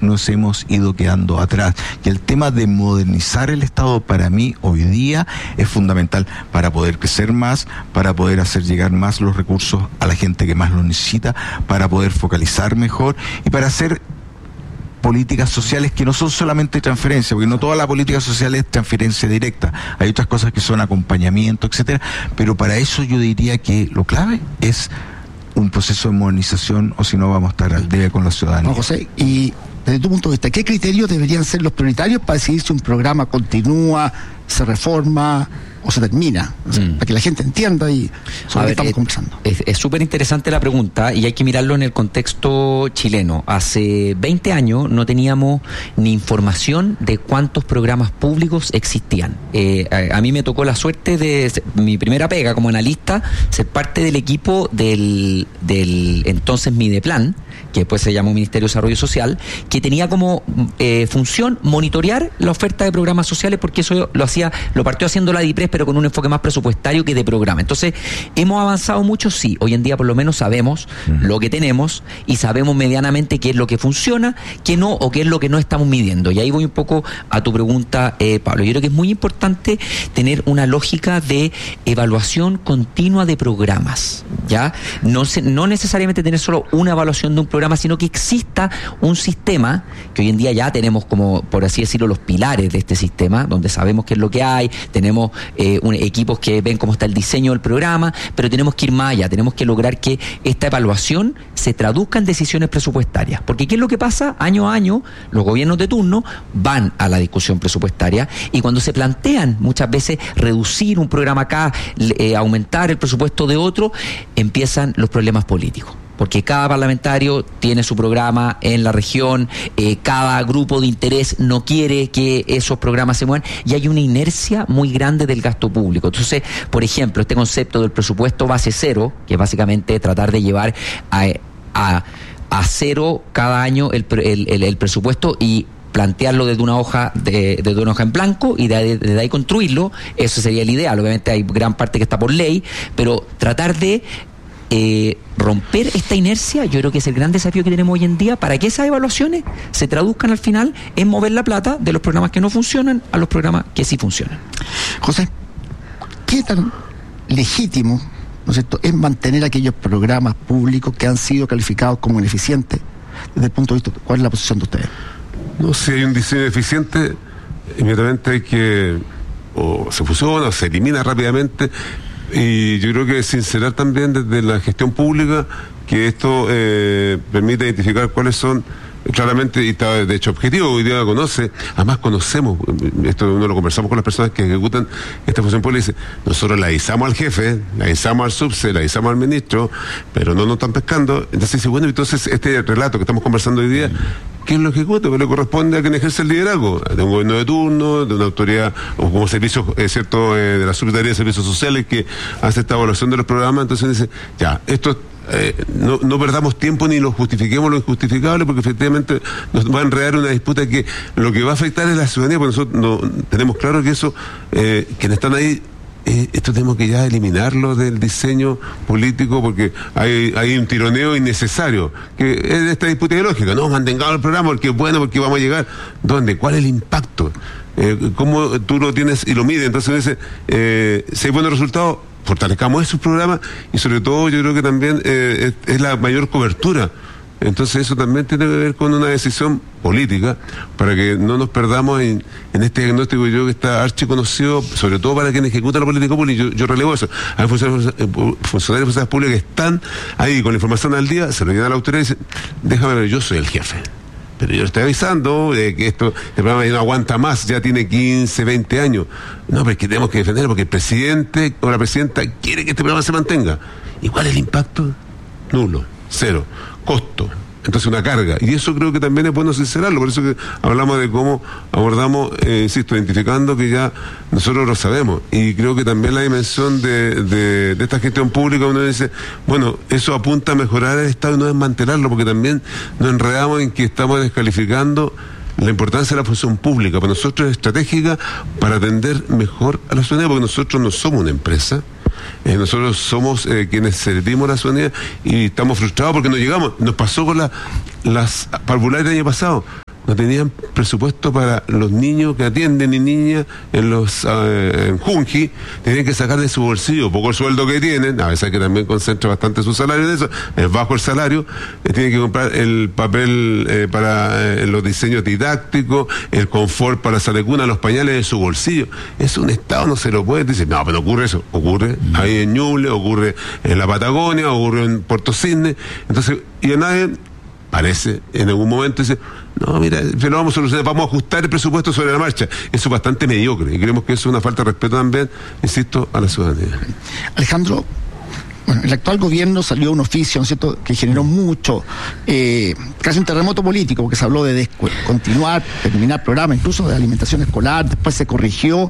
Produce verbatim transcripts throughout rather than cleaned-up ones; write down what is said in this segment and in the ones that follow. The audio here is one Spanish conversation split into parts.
nos hemos ido quedando atrás. Y el tema de modernizar el Estado para mí hoy día es fundamental para poder crecer más, para poder hacer llegar más los recursos a la gente que más lo necesita, para poder focalizar mejor y para hacer políticas sociales que no son solamente transferencia, porque no toda la política social es transferencia directa, hay otras cosas que son acompañamiento, etcétera, pero para eso yo diría que lo clave es un proceso de modernización, o si no vamos a estar al día con la ciudadanía. No, José, y desde tu punto de vista, ¿qué criterios deberían ser los prioritarios para decidir si un programa continúa, se reforma o se termina? O sea, mm. para que la gente entienda y sobre qué estamos conversando. Es súper interesante la pregunta y hay que mirarlo en el contexto chileno. Hace veinte años no teníamos ni información de cuántos programas públicos existían. Eh, a, a mí me tocó la suerte de ser, mi primera pega como analista, ser parte del equipo del, del entonces Mideplan, que después se llamó Ministerio de Desarrollo Social, que tenía como eh, función monitorear la oferta de programas sociales, porque eso lo hacía, lo partió haciendo la DIPRES, pero con un enfoque más presupuestario que de programa. Entonces, ¿hemos avanzado mucho? Sí. Hoy en día por lo menos sabemos uh-huh. lo que tenemos y sabemos medianamente qué es lo que funciona, qué no, o qué es lo que no estamos midiendo. Y ahí voy un poco a tu pregunta, eh, Pablo. Yo creo que es muy importante tener una lógica de evaluación continua de programas, ¿ya? No, se, no necesariamente tener solo una evaluación de un programa, sino que exista un sistema, que hoy en día ya tenemos como, por así decirlo, los pilares de este sistema, donde sabemos qué es lo que hay, tenemos eh, un, equipos que ven cómo está el diseño del programa, pero tenemos que ir más allá, tenemos que lograr que esta evaluación se traduzca en decisiones presupuestarias, porque ¿qué es lo que pasa? Año a año, los gobiernos de turno van a la discusión presupuestaria y cuando se plantean muchas veces reducir un programa acá, eh, aumentar el presupuesto de otro, empiezan los problemas políticos. Porque cada parlamentario tiene su programa en la región, eh, cada grupo de interés no quiere que esos programas se muevan y hay una inercia muy grande del gasto público. Entonces, por ejemplo, este concepto del presupuesto base cero, que es básicamente tratar de llevar a, a, a cero cada año el, el, el, el presupuesto y plantearlo desde una hoja de, desde una hoja en blanco y de, de, de ahí construirlo, eso sería el ideal. Obviamente hay gran parte que está por ley, pero tratar de Eh, romper esta inercia, yo creo que es el gran desafío que tenemos hoy en día para que esas evaluaciones se traduzcan al final en mover la plata de los programas que no funcionan a los programas que sí funcionan. José, ¿qué tan legítimo, ¿no es cierto?, es mantener aquellos programas públicos que han sido calificados como ineficientes desde el punto de vista? ¿Cuál es la posición de ustedes? No, si hay un diseño eficiente, inmediatamente hay que o se fusiona o se elimina rápidamente. Y yo creo que sincerar también desde la gestión pública que esto eh, permite identificar cuáles son claramente, y está de hecho objetivo, hoy día lo conoce, además conocemos, esto uno lo conversamos con las personas que ejecutan esta función pública y dice, nosotros le avisamos al jefe, le avisamos al subse, le avisamos al ministro, pero no nos están pescando. Entonces dice, bueno, entonces este relato que estamos conversando hoy día, ¿quién lo ejecuta? Pues le corresponde a quien ejerce el liderazgo, de un gobierno de turno, de una autoridad, o como servicios, es cierto, eh, de la Secretaría de Servicios Sociales que hace esta evaluación de los programas. Entonces dice, ya, esto Eh, no, no perdamos tiempo ni lo justifiquemos lo injustificable, porque efectivamente nos va a enredar una disputa que lo que va a afectar es la ciudadanía, porque nosotros no, tenemos claro que eso, eh, quienes están ahí, eh, esto tenemos que ya eliminarlo del diseño político, porque hay, hay un tironeo innecesario, que es esta disputa ideológica, no, mantengamos el programa porque es bueno, porque vamos a llegar. ¿Dónde? ¿Cuál es el impacto? Eh, ¿Cómo tú lo tienes y lo mides? Entonces dice, eh, si hay buenos resultados, fortalezcamos esos programas y sobre todo yo creo que también eh, es, es la mayor cobertura. Entonces eso también tiene que ver con una decisión política para que no nos perdamos en, en este diagnóstico, yo creo que está archiconocido, sobre todo para quienes ejecutan la política pública. Yo, yo relevo eso. Hay funcionarios, funcionarios de fuerzas públicas que están ahí con la información al día, se lo llevan a la autoridad y dicen, déjame ver, yo soy el jefe. Pero yo le estoy avisando de que esto, el programa ya no aguanta más, ya tiene quince, veinte años. No, pero es que tenemos que defenderlo porque el presidente o la presidenta quiere que este programa se mantenga. ¿Y cuál es el impacto? Nulo, cero, costo. Entonces una carga. Y eso creo que también es bueno sincerarlo. Por eso que hablamos de cómo abordamos, eh, insisto, identificando que ya nosotros lo sabemos. Y creo que también la dimensión de, de, de esta gestión pública, uno dice, bueno, eso apunta a mejorar el Estado y no desmantelarlo, porque también nos enredamos en que estamos descalificando la importancia de la función pública. Para nosotros es estratégica para atender mejor a la ciudadanía, porque nosotros no somos una empresa. Eh, nosotros somos eh, quienes servimos a la ciudadanía y estamos frustrados porque no llegamos. Nos pasó con la, las parvulares del año pasado. no tenían presupuesto para los niños que atienden y niñas en los eh, en Junji, tenían que sacar de su bolsillo, poco el sueldo que tienen, a veces que también concentra bastante su salario de eso, es bajo el salario, eh, tienen que comprar el papel eh, para eh, los diseños didácticos, el confort para salir de cuna, los pañales de su bolsillo. Es un Estado, no se lo puede decir, no, pero ocurre eso, ocurre mm. ahí en Ñuble, ocurre en la Patagonia, ocurre en Puerto Cisne, entonces, y a nadie parece, en algún momento dice, no, mira, pero vamos a solucionar, vamos a ajustar el presupuesto sobre la marcha. Eso es bastante mediocre y creemos que eso es una falta de respeto también, insisto, a la ciudadanía. Alejandro, bueno, el actual gobierno salió un oficio, ¿no es cierto?, que generó mucho, eh, casi un terremoto político, porque se habló de descontinuar, terminar programas, incluso de alimentación escolar, después se corrigió.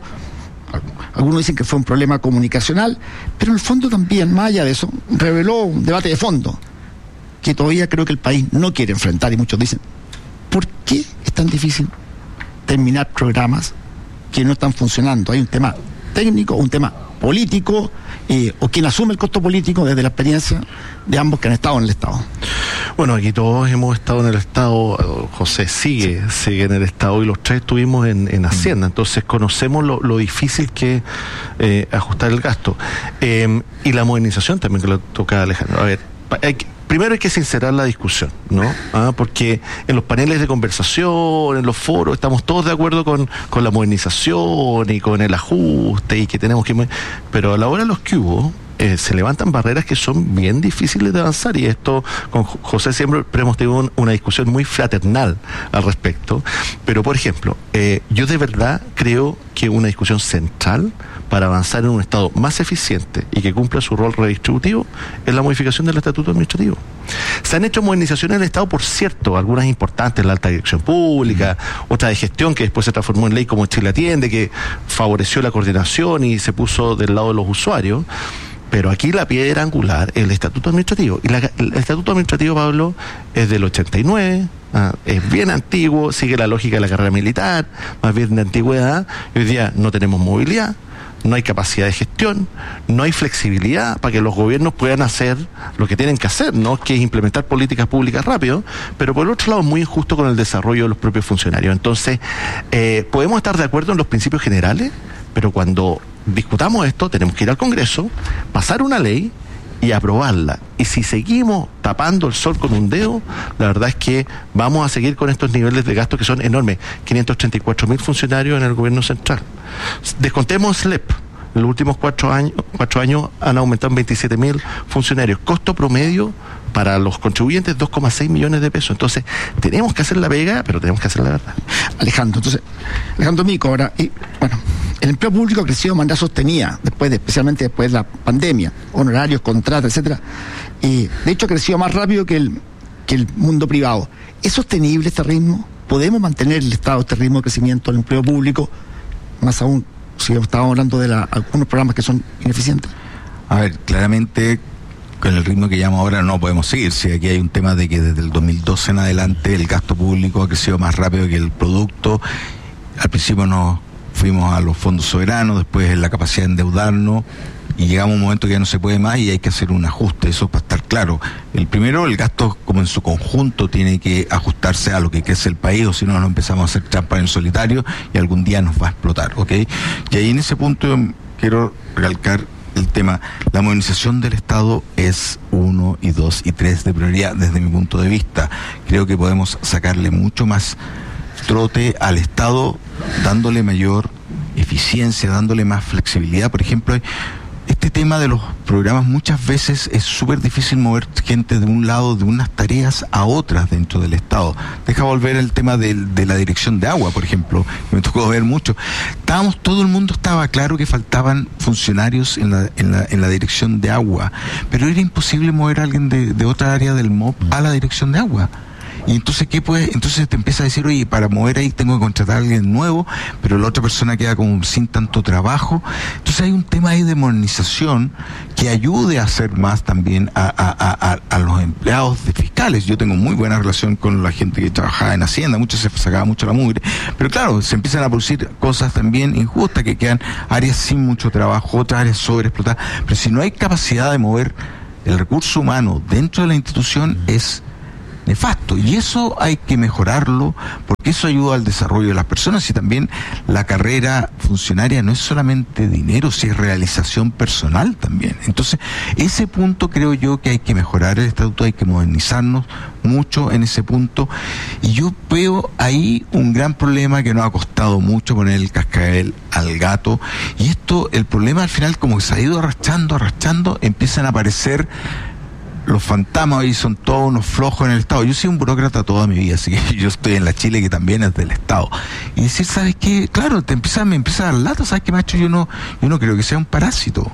Algunos dicen que fue un problema comunicacional, pero en el fondo también, más allá de eso, reveló un debate de fondo que todavía creo que el país no quiere enfrentar, y muchos dicen, ¿por qué es tan difícil terminar programas que no están funcionando? ¿Hay un tema técnico, un tema político, eh, o quién asume el costo político desde la experiencia de ambos que han estado en el Estado? Bueno, aquí todos hemos estado en el Estado, José sigue, sigue en el Estado, y los tres estuvimos en, en Hacienda, entonces conocemos lo, lo difícil que es eh, ajustar el gasto. Eh, y la modernización también que le toca a Alejandro. A ver, hay que, primero hay que sincerar la discusión, ¿no? Ah, porque en los paneles de conversación, en los foros, estamos todos de acuerdo con, con la modernización y con el ajuste y que tenemos que... Pero a la hora de los que hubo, eh, se levantan barreras que son bien difíciles de avanzar, y esto con José siempre hemos tenido un, una discusión muy fraternal al respecto. Pero, por ejemplo, eh, yo de verdad creo que una discusión central para avanzar en un Estado más eficiente y que cumpla su rol redistributivo es la modificación del estatuto administrativo. Se han hecho modernizaciones en el Estado, por cierto, algunas importantes, la alta dirección pública, otra de gestión que después se transformó en ley como Chile Atiende, que favoreció la coordinación y se puso del lado de los usuarios. Pero aquí la piedra angular es el estatuto administrativo. Y la, el estatuto administrativo, Pablo, es del ochenta y nueve, ah, es bien antiguo, sigue la lógica de la carrera militar, más bien de antigüedad, y hoy día no tenemos movilidad, no hay capacidad de gestión, no hay flexibilidad para que los gobiernos puedan hacer lo que tienen que hacer, ¿no? Que es implementar políticas públicas rápido, pero por el otro lado es muy injusto con el desarrollo de los propios funcionarios. Entonces, eh, podemos estar de acuerdo en los principios generales, pero cuando discutamos esto, tenemos que ir al Congreso, pasar una ley y aprobarla. Y si seguimos tapando el sol con un dedo, la verdad es que vamos a seguir con estos niveles de gasto que son enormes. quinientos treinta y cuatro mil funcionarios en el gobierno central. Descontemos S L E P. En los últimos cuatro años, cuatro años han aumentado en veintisiete mil funcionarios. Costo promedio para los contribuyentes, dos coma seis millones de pesos. Entonces, tenemos que hacer la pega, pero tenemos que hacer la verdad. Alejandro, entonces, Alejandro Mico, ahora, y, bueno, el empleo público ha crecido de manera sostenida, después de, especialmente después de la pandemia, honorarios, contratos, etcétera. Y de hecho ha crecido más rápido que el, que el mundo privado. ¿Es sostenible este ritmo? ¿Podemos mantener el estado, este ritmo de crecimiento del empleo público? Más aún, si estábamos hablando de la, algunos programas que son ineficientes. A ver, claramente con el ritmo que llevamos ahora no podemos seguir. Si aquí hay un tema de que desde el dos mil doce en adelante el gasto público ha crecido más rápido que el producto. Al principio nos fuimos a los fondos soberanos, después en la capacidad de endeudarnos, y llegamos a un momento que ya no se puede más y hay que hacer un ajuste. Eso para estar claro. El primero, el gasto como en su conjunto tiene que ajustarse a lo que crece el país, o si no nos empezamos a hacer trampa en el solitario y algún día nos va a explotar, ¿ok? Y ahí en ese punto yo quiero recalcar el tema, la modernización del Estado es uno y dos y tres de prioridad desde mi punto de vista. Creo que podemos sacarle mucho más trote al Estado, dándole mayor eficiencia, dándole más flexibilidad. Por ejemplo, este tema de los programas, muchas veces es súper difícil mover gente de un lado de unas tareas a otras dentro del Estado. Deja volver el tema de, de la dirección de agua, por ejemplo, que me tocó ver mucho. Estábamos, todo el mundo estaba claro que faltaban funcionarios en la, en la, en la dirección de agua, pero era imposible mover a alguien de, de otra área del M O P a la dirección de agua. Y entonces, ¿qué puede? Entonces te empieza a decir, oye, para mover ahí tengo que contratar a alguien nuevo, pero la otra persona queda como sin tanto trabajo. Entonces hay un tema ahí de modernización que ayude a hacer más también a, a, a, a los empleados de fiscales. Yo tengo muy buena relación con la gente que trabajaba en Hacienda, muchos se sacaba mucho la mugre, pero claro, se empiezan a producir cosas también injustas, que quedan áreas sin mucho trabajo, otras áreas sobreexplotadas. Pero si no hay capacidad de mover el recurso humano dentro de la institución, es nefasto. Y eso hay que mejorarlo, porque eso ayuda al desarrollo de las personas, y también la carrera funcionaria no es solamente dinero, si es realización personal también. Entonces, ese punto creo yo que hay que mejorar el estatuto, hay que modernizarnos mucho en ese punto, y yo veo ahí un gran problema que nos ha costado mucho poner el cascabel al gato, y esto, el problema al final como que se ha ido arrastrando, arrastrando, empiezan a aparecer los fantasmas, y son todos unos flojos en el Estado. Yo soy un burócrata toda mi vida, así que yo estoy en la Chile que también es del Estado. Y decir, ¿sabes qué? Claro, te empieza, me empieza a dar lata, ¿sabes qué, macho? Yo no, yo no creo que sea un parásito.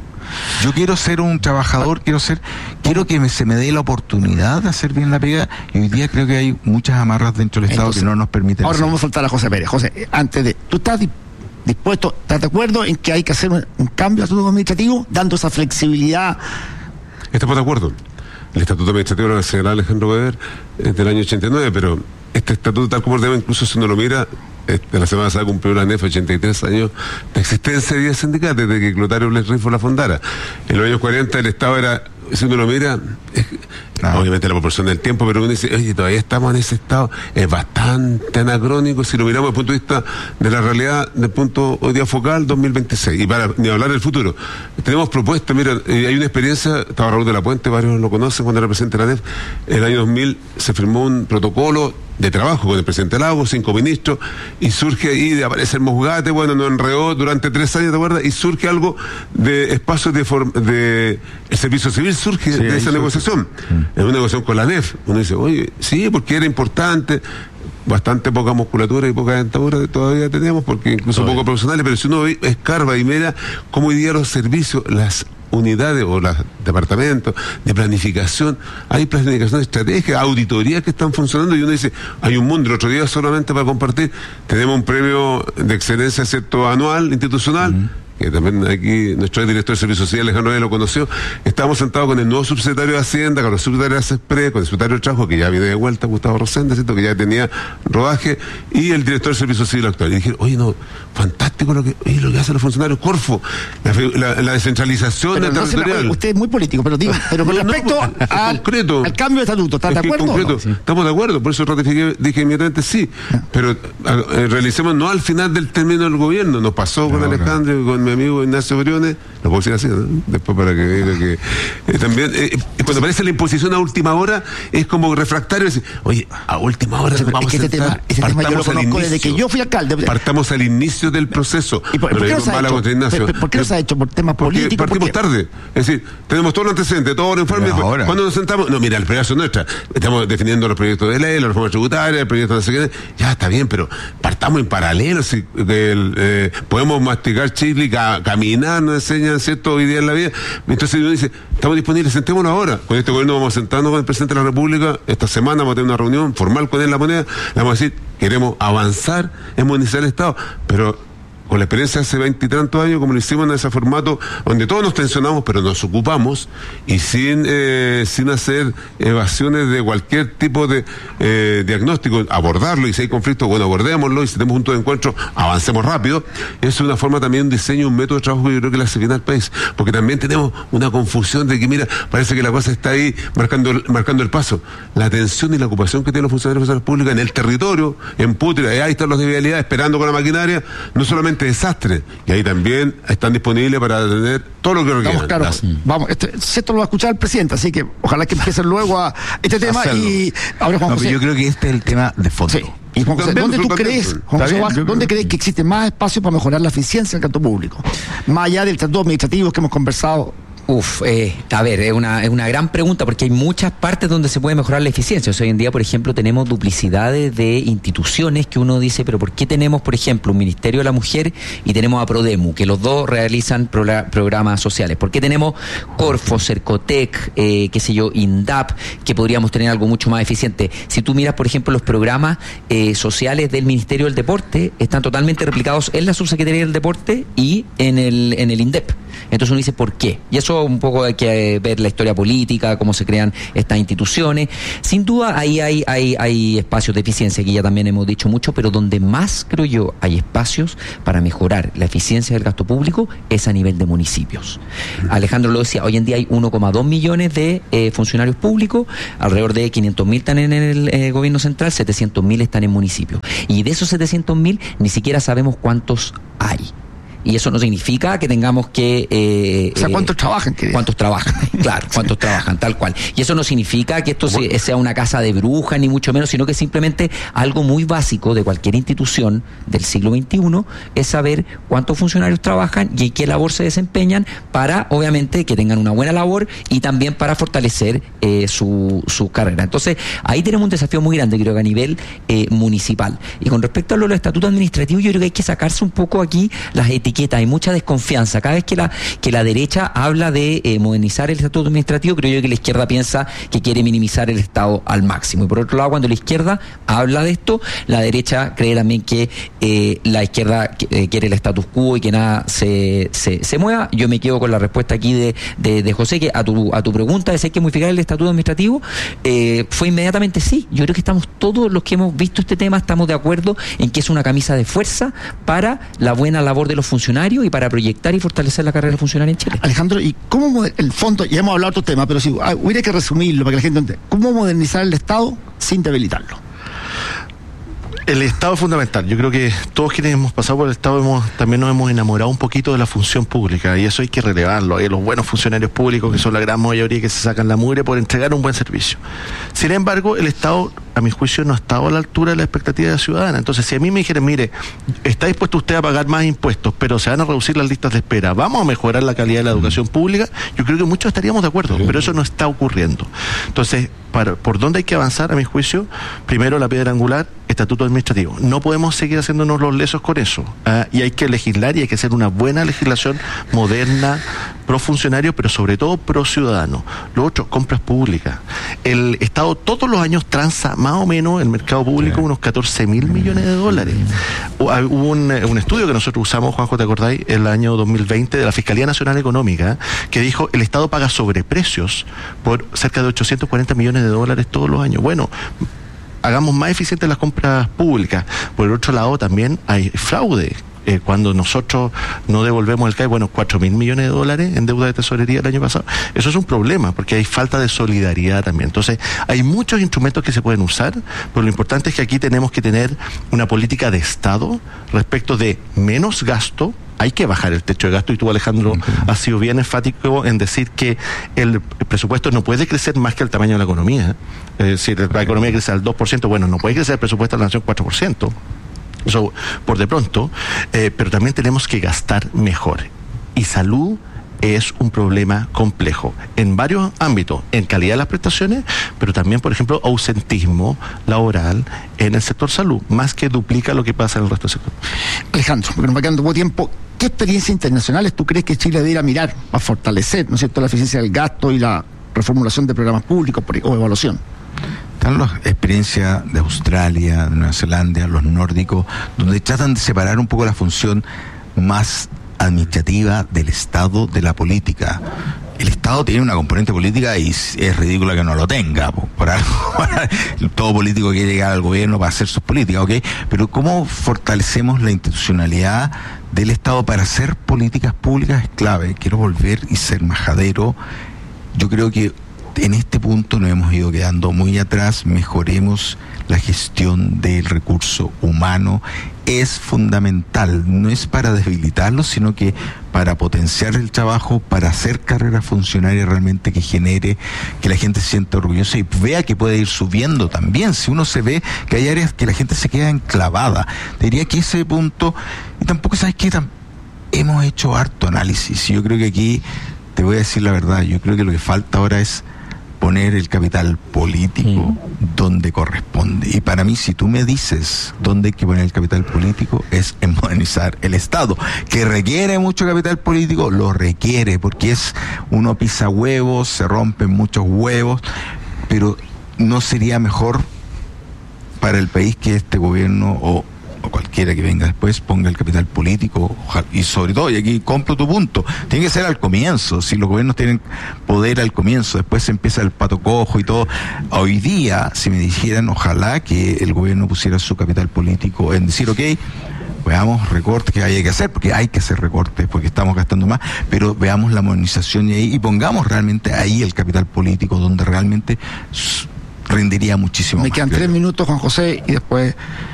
Yo quiero ser un trabajador, quiero ser, quiero que me, se me dé la oportunidad de hacer bien la pega, y hoy día creo que hay muchas amarras dentro del Estado. Entonces, que no nos permiten. Ahora hacer. no vamos a soltar a José Pérez. José, antes de, ¿tú estás dispuesto, estás de acuerdo en que hay que hacer un, un cambio al estatuto administrativo, dando esa flexibilidad? Estamos de acuerdo. El estatuto administrativo de la Universidad Alejandro Weber es del año ochenta y nueve, pero este estatuto, tal como ordena, incluso si uno lo mira, este, la semana pasada cumplió la N E F ochenta y tres años de existencia de diez sindicatos desde que Clotario Bles Rifo la fundara. En los años cuarenta el Estado era, si uno lo mira, es, no. obviamente la proporción del tiempo, pero uno dice, oye, todavía estamos en ese estado, es bastante anacrónico si lo miramos desde el punto de vista de la realidad, del punto hoy día focal, dos mil veintiséis, y para ni hablar del futuro. Tenemos propuestas, mira, eh, hay una experiencia, estaba Raúl de la Puente, varios lo conocen cuando era presidente de la N E F, el año dos mil se firmó un protocolo de trabajo con el presidente Lagos, cinco ministros, y surge ahí, aparece el Mosgate, bueno, nos enredó durante tres años, ¿te acuerdas? Y surge algo de espacios de, form, de el servicio civil, surge sí, de esa negociación. Sí. Es una negociación con la N E F. Uno dice, oye, sí, porque era importante, bastante poca musculatura y poca dentadura todavía tenemos, porque incluso poco profesionales, pero si uno escarba y mira cómo hoy día los servicios, las unidades o los departamentos de planificación, hay planificación estratégica, auditorías que están funcionando, y uno dice, hay un mundo. El otro día, solamente para compartir, tenemos un premio de excelencia, ¿cierto?, anual, institucional, uh-huh. que también aquí nuestro director de Servicios Sociales, Alejandro, lo conoció. Estábamos sentados con el nuevo subsecretario de Hacienda, con el subsecretario de CESPRE, con el secretario de Trabajo, que ya viene de vuelta, Gustavo Rosende, ¿cierto?, que ya tenía rodaje, y el director de Servicios Civiles actual. Y dije, oye, no, fantástico lo que, oye, lo que hacen los funcionarios, Corfo, la, la, la descentralización pero territorial. No, usted es muy político, pero digo, pero con respecto no, no, al, concreto, al cambio de estatuto, ¿estás de acuerdo? Concreto, no? Sí. Estamos de acuerdo, por eso ratifiqué, dije inmediatamente sí, ah. pero a, a, realicemos no al final del término del gobierno. Nos pasó con no, Alejandro y con mi amigo Ignacio Briones, lo puedo decir así, ¿no? Después para que diga que eh, también, eh, cuando aparece la imposición a última hora, es como refractario, decir, oye, a última hora sí, vamos es que a este tema, este tema yo lo conozco desde que yo fui alcalde. Partamos al inicio del proceso. ¿Y por, ¿por, qué, no se ha hecho? ¿Por, ¿Por qué no se ha hecho? ¿Por temas políticos? Partimos tarde. Es decir, tenemos todos los antecedentes, todos los informes. Cuando nos sentamos, no, mira, el proyecto nuestra, estamos definiendo los proyectos de ley, la reforma tributaria, el proyecto de la seguridad, ya está bien, pero partamos en paralelo. Si, el, eh, podemos masticar chile y ca, caminar, nos enseñan, ¿cierto?, hoy día en la vida. Entonces uno dice, estamos disponibles, sentémonos ahora. Con este gobierno vamos a sentarnos con el presidente de la República, esta semana vamos a tener una reunión formal con él, la moneda, le vamos a decir, queremos avanzar en modernizar el Estado, pero con la experiencia de hace veintitantos años, como lo hicimos en ese formato, donde todos nos tensionamos, pero nos ocupamos, y sin eh, sin hacer evasiones de cualquier tipo de eh, diagnóstico, abordarlo, y si hay conflicto, bueno, abordémoslo, y si tenemos punto de encuentro, avancemos rápido. Es una forma también, un diseño, un método de trabajo que yo creo que le hace bien al país, porque también tenemos una confusión de que, mira, parece que la cosa está ahí marcando, marcando el paso. La atención y la ocupación que tienen los funcionarios de la pública en el territorio, en Putri, ahí están los de vialidad, esperando con la maquinaria, no solamente desastre, y ahí también están disponibles para atender todo lo que requieran. Vamos, claro, vamos, este, esto lo va a escuchar el presidente, así que ojalá que empiecen luego a este tema. Hacerlo. Y ahora Juan no, José, yo creo que este es el tema de fondo. Sí. Y Juan José, ¿dónde tú crees, Juan José, bien, ¿dónde crees que existe más espacio para mejorar la eficiencia del gasto público? Más allá del trato administrativo que hemos conversado. Uf, eh, a ver, es una, es una gran pregunta, porque hay muchas partes donde se puede mejorar la eficiencia. O sea, hoy en día, por ejemplo, tenemos duplicidades de instituciones que uno dice, pero ¿por qué tenemos, por ejemplo, un Ministerio de la Mujer y tenemos a Prodemu, que los dos realizan pro, programas sociales? ¿Por qué tenemos Corfo, Cercotec, eh, qué sé yo, INDAP, que podríamos tener algo mucho más eficiente? Si tú miras, por ejemplo, los programas eh, sociales del Ministerio del Deporte, están totalmente replicados en la Subsecretaría del Deporte y en el, en el INDEP. Entonces uno dice, ¿por qué? Y eso un poco hay que ver la historia política, cómo se crean estas instituciones. Sin duda ahí hay, hay, hay espacios de eficiencia, que ya también hemos dicho mucho, pero donde más, creo yo, hay espacios para mejorar la eficiencia del gasto público es a nivel de municipios. Alejandro lo decía, hoy en día hay uno coma dos millones de eh, funcionarios públicos, alrededor de quinientos mil están en el eh, gobierno central, setecientos mil están en municipios. Y de esos setecientos mil ni siquiera sabemos cuántos hay. Y eso no significa que tengamos que... Eh, o sea, ¿cuántos eh, trabajan? ¿Cuántos trabajan? Claro, ¿cuántos trabajan? Tal cual. Y eso no significa que esto se, sea una casa de brujas, ni mucho menos, sino que simplemente algo muy básico de cualquier institución del siglo veintiuno es saber cuántos funcionarios trabajan y en qué labor se desempeñan para, obviamente, que tengan una buena labor y también para fortalecer eh, su, su carrera. Entonces, ahí tenemos un desafío muy grande, creo que a nivel eh, municipal. Y con respecto a lo del estatuto administrativo, yo creo que hay que sacarse un poco aquí las etiquetas. Hay mucha desconfianza. Cada vez que la que la derecha habla de eh, modernizar el estatuto administrativo, creo yo que la izquierda piensa que quiere minimizar el Estado al máximo. Y por otro lado, cuando la izquierda habla de esto, la derecha cree también que eh, la izquierda eh, quiere el status quo y que nada se, se, se mueva. Yo me quedo con la respuesta aquí de, de, de José, que a tu, a tu pregunta de si hay que modificar el estatuto administrativo, eh, fue inmediatamente sí. Yo creo que estamos todos los que hemos visto este tema, estamos de acuerdo en que es una camisa de fuerza para la buena labor de los funcionarios y para proyectar y fortalecer la carrera funcionaria en Chile. Alejandro, ¿y cómo el fondo, ya hemos hablado de otro tema, pero si hubiera que resumirlo para que la gente entienda, ¿cómo modernizar el Estado sin debilitarlo? El Estado es fundamental. Yo creo que todos quienes hemos pasado por el Estado hemos, también nos hemos enamorado un poquito de la función pública, y eso hay que relevarlo. Hay los buenos funcionarios públicos, que son la gran mayoría, que se sacan la mugre por entregar un buen servicio. Sin embargo, el Estado, a mi juicio, no ha estado a la altura de la expectativa de la ciudadana. Entonces, si a mí me dijeran, mire, está dispuesto usted a pagar más impuestos, pero se van a reducir las listas de espera, vamos a mejorar la calidad de la educación pública, yo creo que muchos estaríamos de acuerdo, pero eso no está ocurriendo. Entonces, para, ¿por dónde hay que avanzar, a mi juicio? Primero, la piedra angular, estatuto administrativo. No podemos seguir haciéndonos los lesos con eso. ¿eh? Y hay que legislar, y hay que hacer una buena legislación moderna, pro funcionario, pero sobre todo pro ciudadano. Lo otro, compras públicas. El Estado todos los años transa más o menos el mercado público sí. unos catorce mil millones de dólares. Hubo un, un estudio que nosotros usamos, Juanjo, ¿te acordáis? El año dos mil veinte de la Fiscalía Nacional Económica, que dijo el Estado paga sobreprecios por cerca de ochocientos cuarenta millones de dólares todos los años. Bueno, hagamos más eficientes las compras públicas. Por el otro lado, también hay fraude. Eh, cuando nosotros no devolvemos el C A E, bueno, cuatro mil millones de dólares en deuda de tesorería el año pasado, eso es un problema, porque hay falta de solidaridad también. Entonces, hay muchos instrumentos que se pueden usar, pero lo importante es que aquí tenemos que tener una política de Estado respecto de menos gasto. Hay que bajar el techo de gasto, y tú, Alejandro, okay. has sido bien enfático en decir que el presupuesto no puede crecer más que el tamaño de la economía. Es decir, la economía crece al dos por ciento, bueno, no puede crecer el presupuesto de la nación cuatro por ciento. Eso, por de pronto, eh, pero también tenemos que gastar mejor. Y salud es un problema complejo en varios ámbitos, en calidad de las prestaciones, pero también, por ejemplo, ausentismo laboral en el sector salud, más que duplica lo que pasa en el resto del sector. Alejandro, porque nos va quedando poco tiempo, ¿qué experiencias internacionales tú crees que Chile debe ir a mirar, a fortalecer, ¿no es cierto?, la eficiencia del gasto y la reformulación de programas públicos o evaluación? Están las experiencias de Australia, de Nueva Zelanda, los nórdicos, donde tratan de separar un poco la función más administrativa del Estado de la política. El Estado tiene una componente política y es ridícula que no lo tenga. Por algo, todo político quiere llegar al gobierno para hacer sus políticas, ¿ok? Pero ¿cómo fortalecemos la institucionalidad del Estado para hacer políticas públicas? Es clave. Quiero volver y ser majadero. Yo creo que en este punto nos hemos ido quedando muy atrás. Mejoremos la gestión del recurso humano. Es fundamental, no es para debilitarlo, sino que para potenciar el trabajo, para hacer carrera funcionaria realmente que genere, que la gente se sienta orgullosa y vea que puede ir subiendo también. Si uno se ve que hay áreas que la gente se queda enclavada, diría que ese punto, y tampoco sabes que hemos hecho harto análisis. Yo creo que aquí, te voy a decir la verdad, yo creo que lo que falta ahora es poner el capital político sí. donde corresponde. Y para mí, si tú me dices dónde hay que poner el capital político, es en modernizar el Estado. Que requiere mucho capital político, lo requiere, porque es uno pisa huevos, se rompen muchos huevos, pero ¿no sería mejor para el país que este gobierno o cualquiera que venga después ponga el capital político, ojalá, y sobre todo, y aquí compro tu punto, tiene que ser al comienzo. Si los gobiernos tienen poder al comienzo, después se empieza el pato cojo y todo. Hoy día, si me dijeran, ojalá que el gobierno pusiera su capital político en decir, ok, veamos recortes que hay que hacer, porque hay que hacer recortes, porque estamos gastando más, pero veamos la modernización y, ahí, y pongamos realmente ahí el capital político, donde realmente rendiría muchísimo Me más. quedan tres minutos, Juan José, y después